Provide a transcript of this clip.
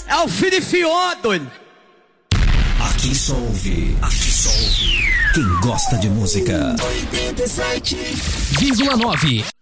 É o filho de Fion, doido. Aqui só ouve quem gosta de música. 87,9.